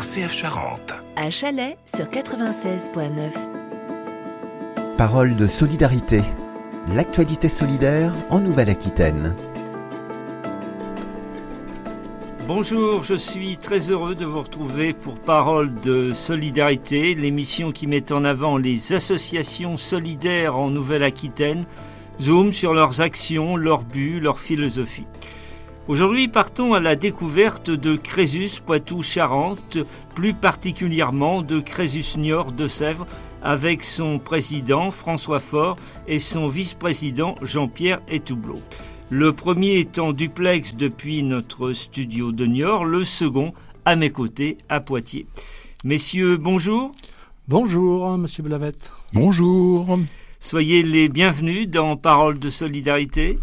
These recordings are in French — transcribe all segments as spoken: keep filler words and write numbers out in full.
R C F Charente. À Chalais sur quatre-vingt-seize virgule neuf. Parole de solidarité. L'actualité solidaire en Nouvelle-Aquitaine. Bonjour, je suis très heureux de vous retrouver pour Parole de solidarité, l'émission qui met en avant les associations solidaires en Nouvelle-Aquitaine, zoom sur leurs actions, leurs buts, leur philosophie. Aujourd'hui, partons à la découverte de Crésus Poitou-Charentes, plus particulièrement de Crésus Niort de Sèvres, avec son président François Faure et son vice-président Jean-Pierre Etoublot. Le premier est en duplex depuis notre studio de Niort, le second à mes côtés à Poitiers. Messieurs, bonjour. Bonjour, monsieur Blavette. Bonjour. Soyez les bienvenus dans Parole de solidarité.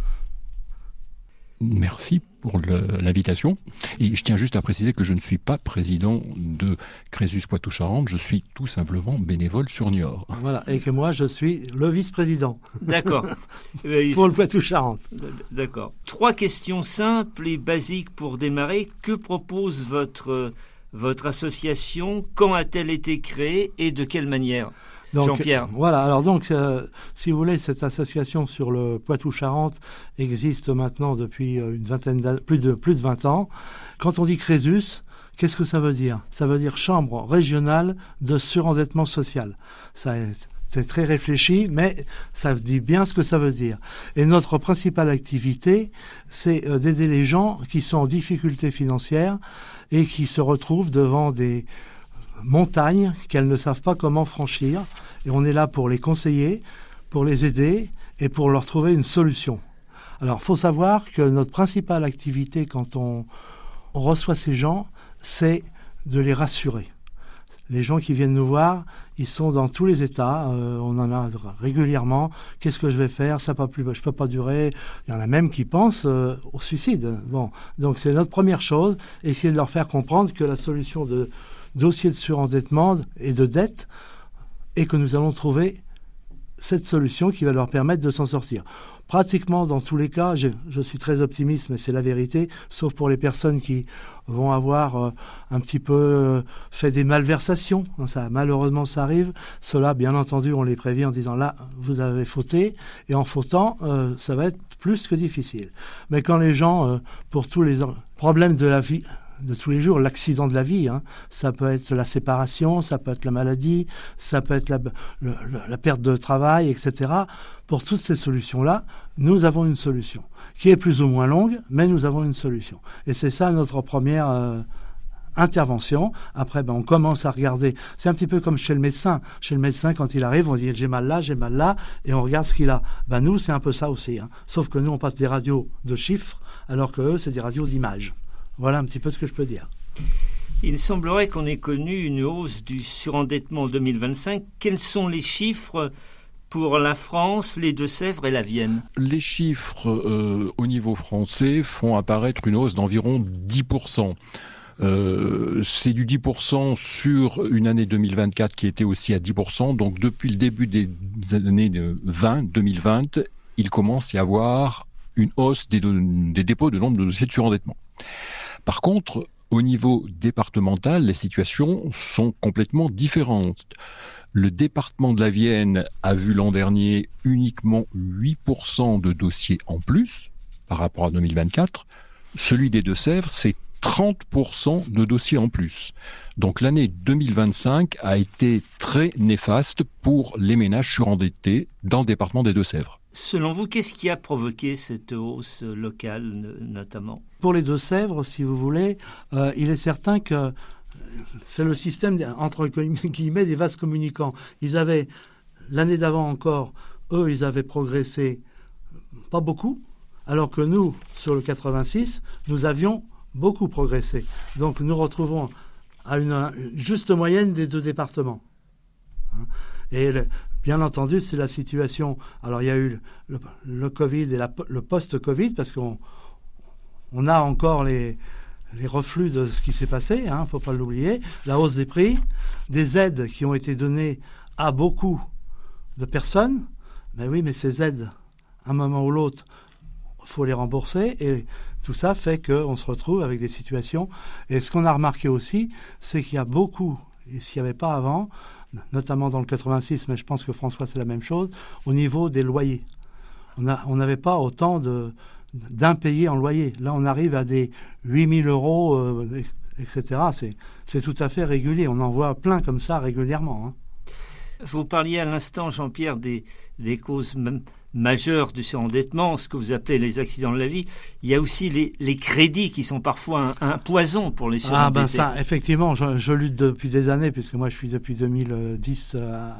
Merci pour le, l'invitation. Et je tiens juste à préciser que je ne suis pas président de Crésus Poitou-Charentes, je suis tout simplement bénévole sur Niort. Voilà, et que moi je suis le vice-président. D'accord. Pour le Poitou-Charentes. D'accord. Trois questions simples et basiques pour démarrer. Que propose votre, votre association? Quand a-t-elle été créée et de quelle manière? Donc, Jean-Pierre. Voilà, alors donc, euh, si vous voulez, cette association sur le Poitou-Charentes existe maintenant depuis une vingtaine d'années, plus de, plus de vingt ans. Quand on dit Crésus, qu'est-ce que ça veut dire? Ça veut dire Chambre régionale de surendettement social. Ça, c'est très réfléchi, mais ça dit bien ce que ça veut dire. Et notre principale activité, c'est euh, d'aider les gens qui sont en difficulté financière et qui se retrouvent devant des montagnes qu'elles ne savent pas comment franchir, et on est là pour les conseiller, pour les aider et pour leur trouver une solution. Alors, il faut savoir que notre principale activité quand on, on reçoit ces gens, c'est de les rassurer. Les gens qui viennent nous voir, ils sont dans tous les états, euh, on en a régulièrement. Qu'est-ce que je vais faire? Ça peut plus, je peux pas durer. Il y en a même qui pensent euh, au suicide. Bon, donc c'est notre première chose, essayer de leur faire comprendre que la solution de dossier de surendettement et de dette, et que nous allons trouver cette solution qui va leur permettre de s'en sortir. Pratiquement dans tous les cas, je, je suis très optimiste, mais c'est la vérité, sauf pour les personnes qui vont avoir euh, un petit peu euh, fait des malversations. Ça, malheureusement, ça arrive. Cela, bien entendu, on les prévient en disant là, vous avez fauté, et en fautant, euh, ça va être plus que difficile. Mais quand les gens, euh, pour tous les problèmes de la vie, de tous les jours, l'accident de la vie, hein. Ça peut être la séparation, ça peut être la maladie, ça peut être la, le, la perte de travail, et cetera. Pour toutes ces solutions-là, nous avons une solution, qui est plus ou moins longue, mais nous avons une solution. Et c'est ça notre première euh, intervention. Après, ben, on commence à regarder. C'est un petit peu comme chez le médecin. Chez le médecin, quand il arrive, on dit « j'ai mal là, j'ai mal là », et on regarde ce qu'il a. Ben, nous, c'est un peu ça aussi. Hein. Sauf que nous, on passe des radios de chiffres, alors que eux, c'est des radios d'images. Voilà un petit peu ce que je peux dire. Il semblerait qu'on ait connu une hausse du surendettement en deux mille vingt-cinq. Quels sont les chiffres pour la France, les Deux-Sèvres et la Vienne? Les chiffres euh, au niveau français font apparaître une hausse d'environ dix pour cent. Euh, c'est du dix pour cent sur une année deux mille vingt-quatre qui était aussi à dix pour cent. Donc depuis le début des années vingt, deux mille vingt, il commence à y avoir une hausse des, des dépôts de nombre de dossiers de surendettement. Par contre, au niveau départemental, les situations sont complètement différentes. Le département de la Vienne a vu l'an dernier uniquement huit pour cent de dossiers en plus par rapport à deux mille vingt-quatre. Celui des Deux-Sèvres, c'est trente pour cent de dossiers en plus. Donc l'année deux mille vingt-cinq a été très néfaste pour les ménages surendettés dans le département des Deux-Sèvres. Selon vous, qu'est-ce qui a provoqué cette hausse locale, notamment? Pour les Deux-Sèvres, si vous voulez, euh, il est certain que c'est le système, entre guillemets, des vases communicants. Ils avaient, l'année d'avant encore, eux, ils avaient progressé pas beaucoup, alors que nous, sur le quatre-vingt-six, nous avions beaucoup progressé. Donc nous retrouvons à une, une juste moyenne des deux départements. Et le, bien entendu, c'est la situation. Alors il y a eu le, le Covid et la, le post-Covid, parce qu'on on a encore les, les reflux de ce qui s'est passé, hein, faut pas l'oublier. La hausse des prix, des aides qui ont été données à beaucoup de personnes. Mais oui, mais ces aides, à un moment ou l'autre, faut les rembourser et tout ça fait qu'on se retrouve avec des situations. Et ce qu'on a remarqué aussi, c'est qu'il y a beaucoup, et ce qu'il n'y avait pas avant, notamment dans le quatre-vingt-six, mais je pense que François c'est la même chose, au niveau des loyers. On a, on n'avait pas autant de, d'impayés en loyer. Là, on arrive à des huit mille euros, euh, et cetera. C'est, c'est tout à fait régulier. On en voit plein comme ça régulièrement. Hein. Vous parliez à l'instant, Jean-Pierre, des, des causes m- majeures du surendettement, ce que vous appelez les accidents de la vie. Il y a aussi les, les crédits qui sont parfois un, un poison pour les surendettés. Ah ben ça, effectivement, je, je lutte depuis des années, puisque moi je suis depuis deux mille dix à,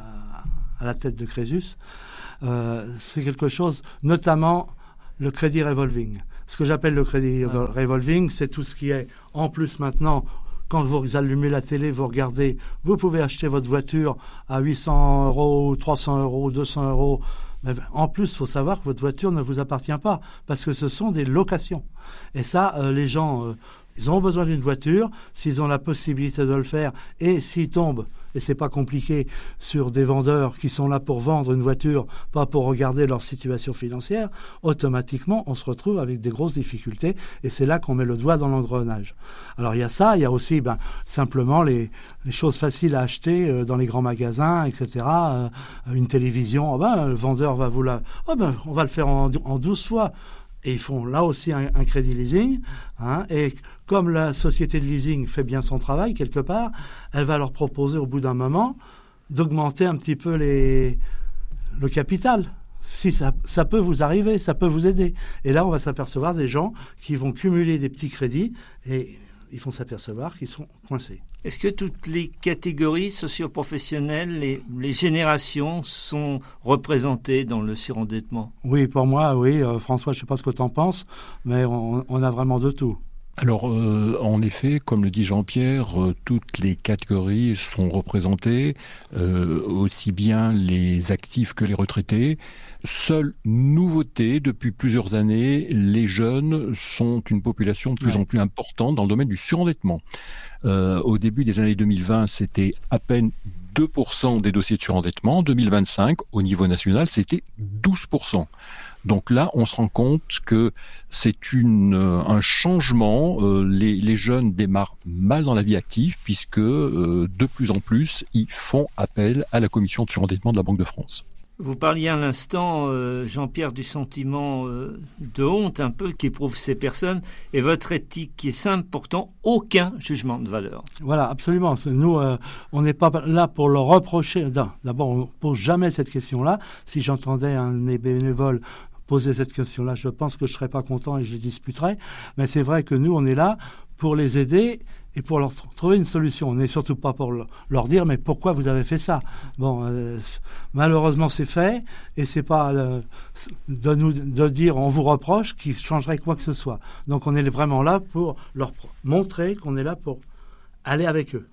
à la tête de Crésus. Euh, c'est quelque chose, notamment le crédit revolving. Ce que j'appelle le crédit ah. revolving, c'est tout ce qui est en plus maintenant. Quand vous allumez la télé, vous regardez, vous pouvez acheter votre voiture à huit cents euros, trois cents euros, deux cents euros. Mais en plus, il faut savoir que votre voiture ne vous appartient pas, parce que ce sont des locations. Et ça, euh, les gens, euh, ils ont besoin d'une voiture, s'ils ont la possibilité de le faire, et s'ils tombent, et c'est pas compliqué, sur des vendeurs qui sont là pour vendre une voiture, pas pour regarder leur situation financière, automatiquement, on se retrouve avec des grosses difficultés, et c'est là qu'on met le doigt dans l'engrenage. Alors il y a ça, il y a aussi ben, simplement les, les choses faciles à acheter euh, dans les grands magasins, et cetera. Euh, une télévision, oh ben, le vendeur va vous la... Oh ben, on va le faire en, en douze fois. Et ils font là aussi un, un crédit leasing. Hein, et comme la société de leasing fait bien son travail, quelque part, elle va leur proposer au bout d'un moment d'augmenter un petit peu les, le capital. Si ça, ça peut vous arriver, ça peut vous aider. Et là, on va s'apercevoir des gens qui vont cumuler des petits crédits et ils vont s'apercevoir qu'ils sont coincés. Est-ce que toutes les catégories socio-professionnelles, les, les générations sont représentées dans le surendettement ? Oui, pour moi, oui. Euh, François, je ne sais pas ce que tu en penses, mais on, on a vraiment de tout. Alors, euh, en effet, comme le dit Jean-Pierre, euh, toutes les catégories sont représentées, euh, aussi bien les actifs que les retraités. Seule nouveauté, depuis plusieurs années, les jeunes sont une population de plus ouais. en plus importante dans le domaine du surendettement. Euh, au début des années deux mille vingt, c'était à peine deux pour cent des dossiers de surendettement. En deux mille vingt-cinq, au niveau national, c'était douze pour cent. Donc là, on se rend compte que c'est une, un changement. Euh, les, les jeunes démarrent mal dans la vie active puisque euh, de plus en plus, ils font appel à la commission de surendettement de la Banque de France. Vous parliez à l'instant, euh, Jean-Pierre, du sentiment euh, de honte un peu qu'éprouvent ces personnes et votre éthique qui est simple, pourtant aucun jugement de valeur. Voilà, absolument. Nous, euh, on n'est pas là pour leur reprocher. Non, d'abord, on ne pose jamais cette question-là. Si j'entendais un de mes bénévoles poser cette question-là, je pense que je ne serais pas content et je les disputerais. Mais c'est vrai que nous, on est là pour les aider et pour leur trouver une solution. On n'est surtout pas pour leur dire « mais pourquoi vous avez fait ça ?» Bon, euh, malheureusement, c'est fait et c'est pas euh, de nous de dire « on vous reproche » qui changerait quoi que ce soit. Donc, on est vraiment là pour leur montrer qu'on est là pour aller avec eux.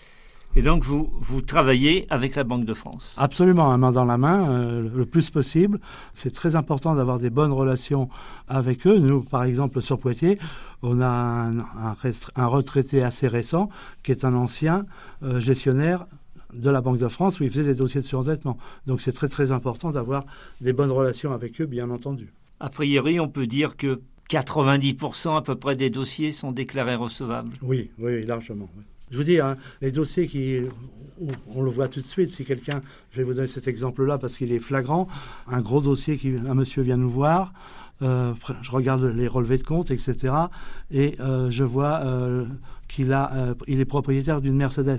Et donc, vous, vous travaillez avec la Banque de France ? Absolument, un main dans la main, euh, le plus possible. C'est très important d'avoir des bonnes relations avec eux. Nous, par exemple, sur Poitiers, on a un, un, un retraité assez récent qui est un ancien euh, gestionnaire de la Banque de France où il faisait des dossiers de surendettement. Donc, c'est très, très important d'avoir des bonnes relations avec eux, bien entendu. A priori, on peut dire que quatre-vingt-dix pour cent à peu près des dossiers sont déclarés recevables. Oui, oui, largement, oui. Je vous dis, hein, les dossiers qui, on le voit tout de suite, si quelqu'un, je vais vous donner cet exemple-là parce qu'il est flagrant, un gros dossier, qui, un monsieur vient nous voir, euh, je regarde les relevés de compte, et cetera, et euh, je vois euh, qu'il a, euh, il est propriétaire d'une Mercedes.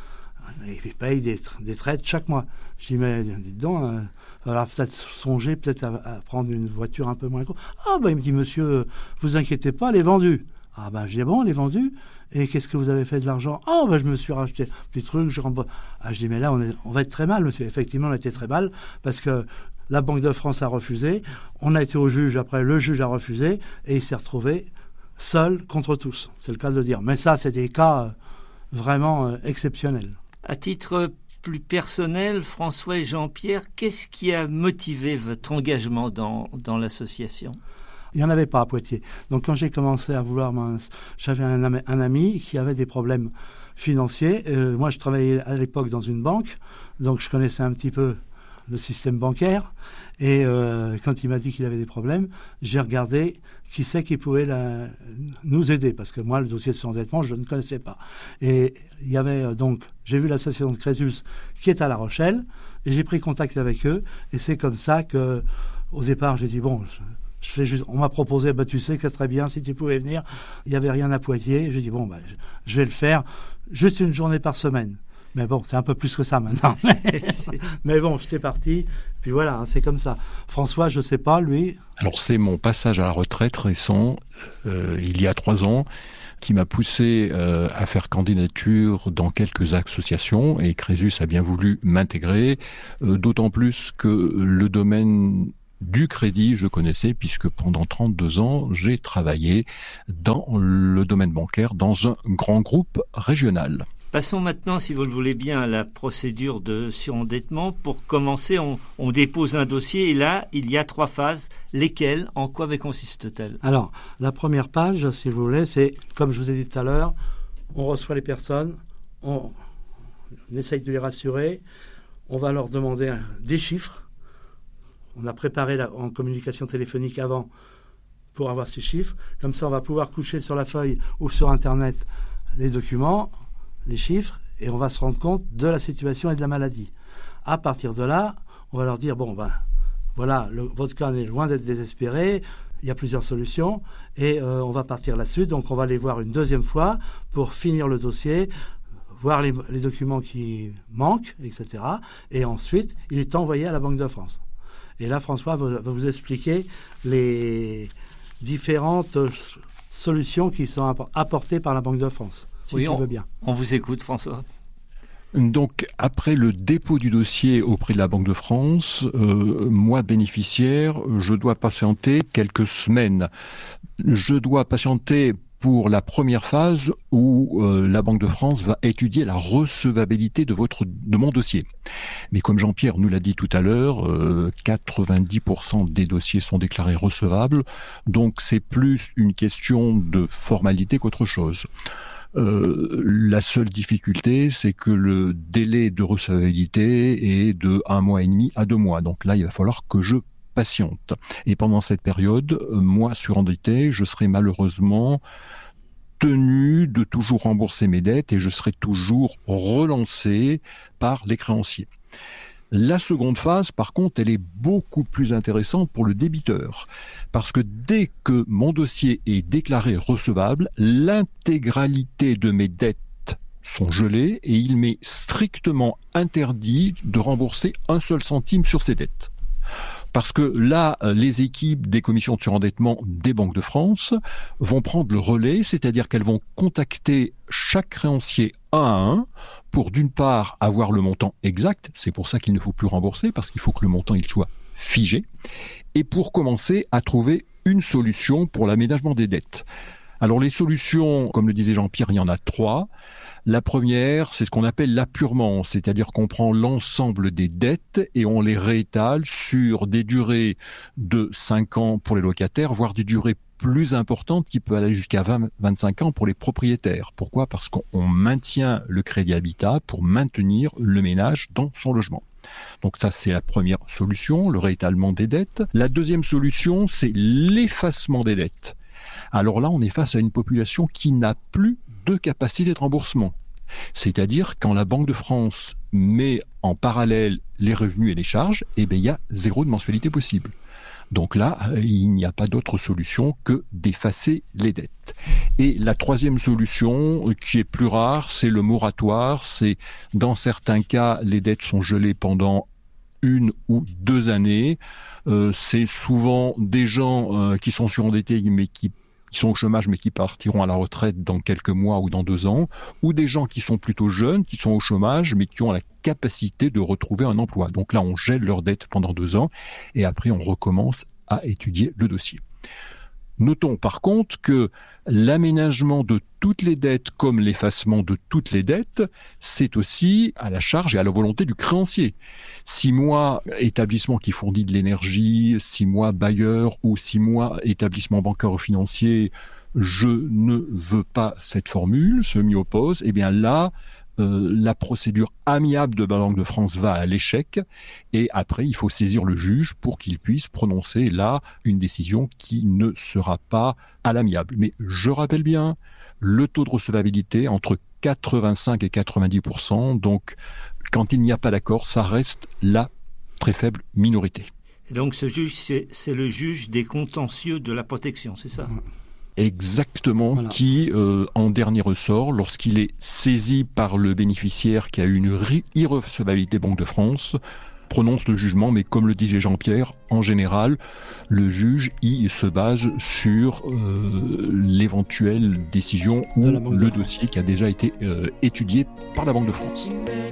Il paye des, des traites chaque mois. Je dis, mais dites donc, euh, alors peut-être songer peut-être à, à prendre une voiture un peu moins grosse. Ah ben il me dit, monsieur, vous inquiétez pas, elle est vendue. Ah ben je dis, bon, elle est vendue. Et qu'est-ce que vous avez fait de l'argent ? Ah, oh, ben, je me suis racheté un petit truc. Je, rembourse. Ah, je dis, mais là, on, est, on va être très mal, monsieur. Effectivement, on a été très mal parce que la Banque de France a refusé. On a été au juge. Après, le juge a refusé et il s'est retrouvé seul contre tous. C'est le cas de le dire. Mais ça, c'est des cas euh, vraiment euh, exceptionnels. À titre plus personnel, François et Jean-Pierre, qu'est-ce qui a motivé votre engagement dans, dans l'association ? Il n'y en avait pas à Poitiers. Donc quand j'ai commencé à vouloir... J'avais un, un ami qui avait des problèmes financiers. Euh, moi, je travaillais à l'époque dans une banque, donc je connaissais un petit peu le système bancaire. Et euh, quand il m'a dit qu'il avait des problèmes, j'ai regardé qui c'est qui pouvait la, nous aider, parce que moi, le dossier de surendettement, je ne connaissais pas. Et il y avait euh, donc, j'ai vu l'association de Crésus qui est à La Rochelle, et j'ai pris contact avec eux, et c'est comme ça que, au départ, j'ai dit, bon, je, je fais juste, on m'a proposé, bah, tu sais que très bien, si tu pouvais venir, il n'y avait rien à Poitiers, j'ai dit, bon, bah, je, je vais le faire, juste une journée par semaine. Mais bon, c'est un peu plus que ça maintenant. Mais bon, j'étais parti. Puis voilà, hein, c'est comme ça. François, je sais pas, lui. Alors, c'est mon passage à la retraite récent, euh, il y a trois ans, qui m'a poussé euh, à faire candidature dans quelques associations. Et Crésus a bien voulu m'intégrer, euh, d'autant plus que le domaine du crédit, je connaissais, puisque pendant trente-deux ans, j'ai travaillé dans le domaine bancaire dans un grand groupe régional. Passons maintenant, si vous le voulez bien, à la procédure de surendettement. Pour commencer, on, on dépose un dossier et là, il y a trois phases. Lesquelles, en quoi consiste-t-elle ? Alors, la première page, si vous voulez, c'est, comme je vous ai dit tout à l'heure, on reçoit les personnes, on, on essaye de les rassurer, on va leur demander des chiffres. On a préparé la, en communication téléphonique avant pour avoir ces chiffres. Comme ça, on va pouvoir coucher sur la feuille ou sur Internet les documents, les chiffres, et on va se rendre compte de la situation et de la maladie. À partir de là, on va leur dire, bon, ben, voilà, le, votre cas est loin d'être désespéré, il y a plusieurs solutions, et euh, on va partir là-dessus. Donc, on va les voir une deuxième fois pour finir le dossier, voir les, les documents qui manquent, et cetera. Et ensuite, il est envoyé à la Banque de France. Et là, François va, va vous expliquer les différentes solutions qui sont apportées par la Banque de France. Si oui, tu on, veux bien. On vous écoute, François. Donc, après le dépôt du dossier auprès de la Banque de France, euh, moi, bénéficiaire, je dois patienter quelques semaines. Je dois patienter pour la première phase où euh, la Banque de France va étudier la recevabilité de votre de mon dossier. Mais comme Jean-Pierre nous l'a dit tout à l'heure, euh, quatre-vingt-dix pour cent des dossiers sont déclarés recevables, donc c'est plus une question de formalité qu'autre chose. Euh, la seule difficulté, c'est que le délai de recevabilité est de un mois et demi à deux mois. Donc là, il va falloir que je patiente. Et pendant cette période, moi, surendetté, je serai malheureusement tenu de toujours rembourser mes dettes et je serai toujours relancé par les créanciers. La seconde phase, par contre, elle est beaucoup plus intéressante pour le débiteur. Parce que dès que mon dossier est déclaré recevable, l'intégralité de mes dettes sont gelées et il m'est strictement interdit de rembourser un seul centime sur ces dettes. Parce que là, les équipes des commissions de surendettement des banques de France vont prendre le relais, c'est-à-dire qu'elles vont contacter chaque créancier un à un pour d'une part avoir le montant exact, c'est pour ça qu'il ne faut plus rembourser, parce qu'il faut que le montant il soit figé, et pour commencer à trouver une solution pour l'aménagement des dettes. Alors les solutions, comme le disait Jean-Pierre, il y en a trois. La première, c'est ce qu'on appelle l'apurement, c'est-à-dire qu'on prend l'ensemble des dettes et on les réétale sur des durées de cinq ans pour les locataires, voire des durées plus importantes qui peuvent aller jusqu'à vingt à vingt-cinq ans pour les propriétaires. Pourquoi ? Parce qu'on maintient le crédit habitat pour maintenir le ménage dans son logement. Donc ça, c'est la première solution, le réétalement des dettes. La deuxième solution, c'est l'effacement des dettes. Alors là, on est face à une population qui n'a plus de capacité de remboursement. C'est-à-dire, quand la Banque de France met en parallèle les revenus et les charges, eh bien, il y a zéro de mensualité possible. Donc là, il n'y a pas d'autre solution que d'effacer les dettes. Et la troisième solution, qui est plus rare, c'est le moratoire. C'est, dans certains cas, les dettes sont gelées pendant une ou deux années. Euh, c'est souvent des gens euh, qui sont surendettés, mais qui qui sont au chômage mais qui partiront à la retraite dans quelques mois ou dans deux ans, ou des gens qui sont plutôt jeunes, qui sont au chômage mais qui ont la capacité de retrouver un emploi. Donc là, on gèle leurs dettes pendant deux ans et après on recommence à étudier le dossier. Notons par contre que l'aménagement de toutes les dettes comme l'effacement de toutes les dettes, c'est aussi à la charge et à la volonté du créancier. Si moi, établissement qui fournit de l'énergie, si moi, bailleur ou si moi, établissement bancaire ou financier, je ne veux pas cette formule, se m'y oppose, eh bien là, euh, la procédure amiable de la Banque de France va à l'échec, et après il faut saisir le juge pour qu'il puisse prononcer là une décision qui ne sera pas à l'amiable. Mais je rappelle bien, le taux de recevabilité entre quatre-vingt-cinq et quatre-vingt-dix pour cent, donc quand il n'y a pas d'accord, ça reste la très faible minorité. Et donc ce juge, c'est, c'est le juge des contentieux de la protection, c'est ça ? Exactement, voilà. Qui, euh, en dernier ressort, lorsqu'il est saisi par le bénéficiaire qui a eu une irrecevabilité Banque de France, prononce le jugement, mais comme le disait Jean-Pierre, en général, le juge y se base sur euh, l'éventuelle décision ou le dossier qui a déjà été euh, étudié par la Banque de France.